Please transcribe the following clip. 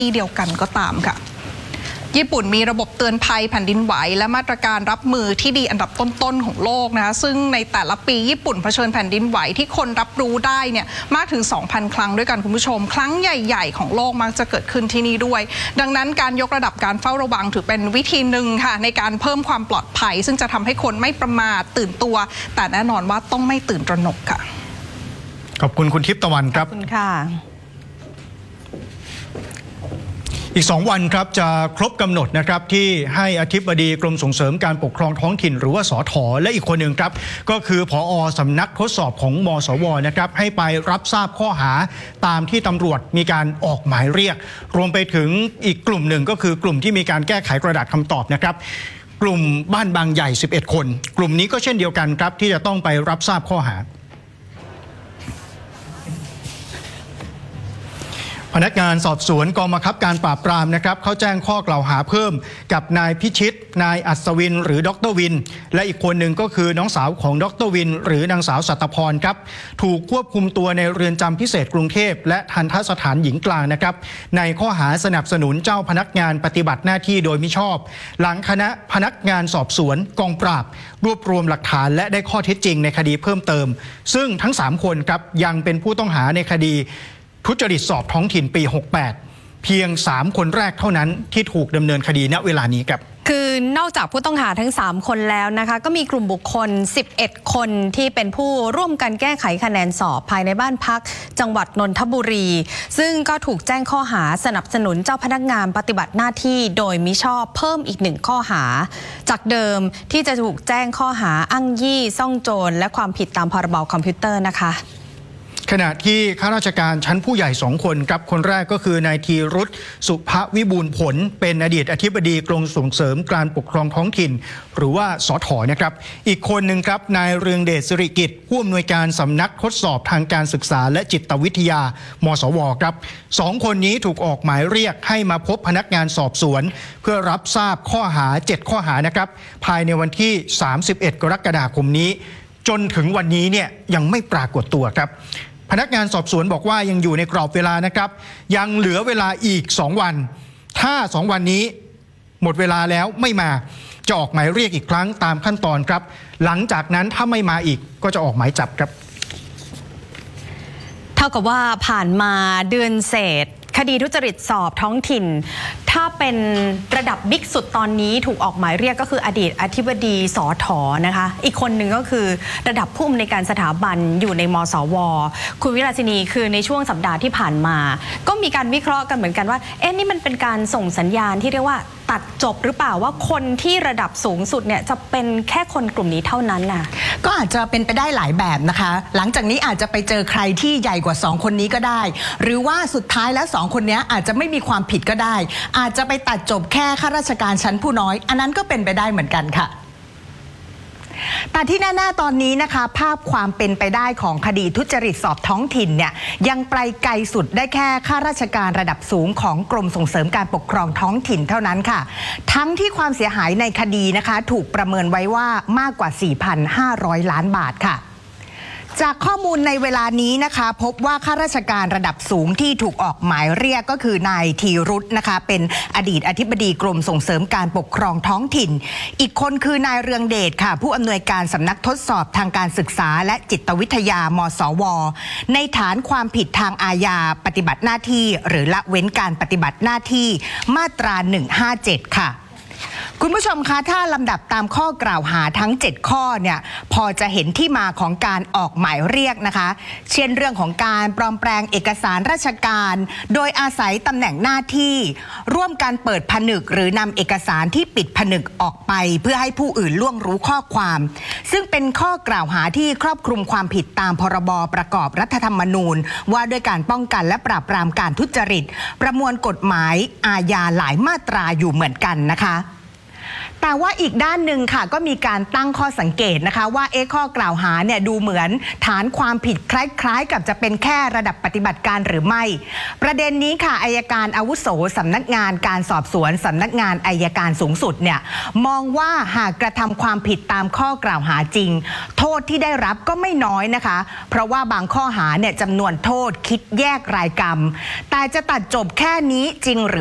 ที่เดียวกันก็ตามค่ะญี่ปุ่นมีระบบเตือนภัยแผ่นดินไหวและมาตรการรับมือที่ดีอันดับต้นๆของโลกนะคะซึ่งในแต่ละปีญี่ปุ่นเผชิญแผ่นดินไหวที่คนรับรู้ได้เนี่ยมากถึง 2,000 ครั้งด้วยกันคุณผู้ชมครั้งใหญ่ๆของโลกมักจะเกิดขึ้นที่นี่ด้วยดังนั้นการยกระดับการเฝ้าระวังถือเป็นวิธีหนึ่งค่ะในการเพิ่มความปลอดภัยซึ่งจะทำให้คนไม่ประมาทตื่นตัวแต่แน่นอนว่าต้องไม่ตื่นตระหนกค่ะขอบคุณคุณทิพย์ตะวันครับขอบคุณค่ะอีก2 วันครับจะครบกำหนดนะครับที่ให้อธิบดีกรมส่งเสริมการปกครองท้องถิ่นหรือว่าสถ.และอีกคนหนึ่งครับก็คือผอ.สำนักทดสอบของมสว.นะครับให้ไปรับทราบข้อหาตามที่ตำรวจมีการออกหมายเรียกรวมไปถึงอีกกลุ่มหนึ่งก็คือกลุ่มที่มีการแก้ไขกระดาษคำตอบนะครับกลุ่มบ้านบางใหญ่11 คนกลุ่มนี้ก็เช่นเดียวกันครับที่จะต้องไปรับทราบข้อหาพนักงานสอบสวนกองบังคับการปราบปรามนะครับเขาแจ้งข้อกล่าวหาเพิ่มกับนายพิชิตนายอัศวินหรือดร.วินและอีกคนหนึ่งก็คือน้องสาวของดร.วินหรือนางสาวสัตพรครับถูกควบคุมตัวในเรือนจำพิเศษกรุงเทพและทัณฑสถานหญิงกลางนะครับในข้อหาสนับสนุนเจ้าพนักงานปฏิบัติหน้าที่โดยมิชอบหลังคณะพนักงานสอบสวนกองปราบรวบรวมหลักฐานและได้ข้อเท็จจริงในคดีเพิ่มเติมซึ่งทั้ง3 คนครับยังเป็นผู้ต้องหาในคดีทุจริตสอบท้องถิ่นปี 68 เพียง3 คนแรกเท่านั้นที่ถูกดำเนินคดีณเวลานี้ครับคือนอกจากผู้ต้องหาทั้ง3 คนแล้วนะคะก็มีกลุ่มบุคคล11 คนที่เป็นผู้ร่วมกันแก้ไขคะแนนสอบภายในบ้านพักจังหวัดนนทบุรีซึ่งก็ถูกแจ้งข้อหาสนับสนุนเจ้าพนักงานปฏิบัติหน้าที่โดยมิชอบเพิ่มอีก1 ข้อหาจากเดิมที่จะถูกแจ้งข้อหาอ้างยี่ซ่องโจรและความผิดตามพรบคอมพิวเตอร์นะคะขณะที่ข้าราชการชั้นผู้ใหญ่2 คนครับคนแรกก็คือนายธีรุษสุภวิบูลย์ผลเป็นอดีตอธิบดีกรมส่งเสริมการปกครองท้องถิ่นหรือว่าสถ.นะครับอีกคนหนึ่งครับนายเรืองเดชสิริกิจผู้อำนวยการสำนักทดสอบทางการศึกษาและจิตวิทยามสว.ครับ2 คนนี้ถูกออกหมายเรียกให้มาพบพนักงานสอบสวนเพื่อรับทราบข้อหา7 ข้อหานะครับภายในวันที่31 กรกฎาคมนี้จนถึงวันนี้เนี่ยยังไม่ปรากฏตัวครับพนักงานสอบสวนบอกว่ายังอยู่ในกรอบเวลานะครับยังเหลือเวลาอีก2 วันถ้า2 วันนี้หมดเวลาแล้วไม่มาจะออกหมายเรียกอีกครั้งตามขั้นตอนครับหลังจากนั้นถ้าไม่มาอีกก็จะออกหมายจับครับเท่ากับว่าผ่านมาเดือนเศษคดีทุจริตสอบท้องถิ่นถ้าเป็นระดับบิ๊กสุดตอนนี้ถูกออกหมายเรียกก็คืออดีตอธิบดีสถ.นะคะอีกคนหนึ่งก็คือระดับผู้อำนวยการสถาบันอยู่ในมสว.คุณวิราชินีคือในช่วงสัปดาห์ที่ผ่านมาก็มีการวิเคราะห์กันเหมือนกันว่านี่มันเป็นการส่งสัญญาณที่เรียกว่าตัดจบหรือเปล่าว่าคนที่ระดับสูงสุดเนี่ยจะเป็นแค่คนกลุ่มนี้เท่านั้นน่ะก็อาจจะเป็นไปได้หลายแบบนะคะหลังจากนี้อาจจะไปเจอใครที่ใหญ่กว่า2 คนนี้ก็ได้หรือว่าสุดท้ายแล้ว2 คนนี้อาจจะไม่มีความผิดก็ได้อาจจะไปตัดจบแค่ข้าราชการชั้นผู้น้อยอันนั้นก็เป็นไปได้เหมือนกันค่ะแต่ที่แน่ๆตอนนี้นะคะภาพความเป็นไปได้ของคดีทุจริตสอบท้องถิ่นเนี่ยยังไปไกลสุดได้แค่ข้าราชการระดับสูงของกรมส่งเสริมการปกครองท้องถิ่นเท่านั้นค่ะทั้งที่ความเสียหายในคดีนะคะถูกประเมินไว้ว่ามากกว่า 4,500 ล้านบาทค่ะจากข้อมูลในเวลานี้นะคะพบว่าข้าราชการระดับสูงที่ถูกออกหมายเรียกก็คือนายธีรุษนะคะเป็นอดีตอธิบดีกรมส่งเสริมการปกครองท้องถิ่นอีกคนคือนายเรืองเดชค่ะผู้อำนวยการสำนักทดสอบทางการศึกษาและจิตวิทยามสว.ในฐานความผิดทางอาญาปฏิบัติหน้าที่หรือละเว้นการปฏิบัติหน้าที่มาตรา 157 ค่ะคุณผู้ชมคะถ้าลำดับตามข้อกล่าวหาทั้ง7 ข้อเนี่ยพอจะเห็นที่มาของการออกหมายเรียกนะคะเช่นเรื่องของการปลอมแปลงเอกสารราชการโดยอาศัยตำแหน่งหน้าที่ร่วมการเปิดผนึกหรือนำเอกสารที่ปิดผนึกออกไปเพื่อให้ผู้อื่นล่วงรู้ข้อความซึ่งเป็นข้อกล่าวหาที่ครอบคลุมความผิดตามพรบประกอบรัฐธรรมนูญว่าด้วยการป้องกันและปราบปรามการทุจริตประมวลกฎหมายอาญาหลายมาตราอยู่เหมือนกันนะคะแต่ว่าอีกด้านหนึ่งค่ะก็มีการตั้งข้อสังเกตนะคะว่าข้อกล่าวหาเนี่ยดูเหมือนฐานความผิดคล้ายๆกับจะเป็นแค่ระดับปฏิบัติการหรือไม่ประเด็นนี้ค่ะอัยการอาวุโสสำนักงานการสอบสวนสำนักงานอัยการสูงสุดเนี่ยมองว่าหากกระทำความผิดตามข้อกล่าวหาจริงโทษที่ได้รับก็ไม่น้อยนะคะเพราะว่าบางข้อหาเนี่ยจำนวนโทษคิดแยกรายกรรมแต่จะตัดจบแค่นี้จริงหรือ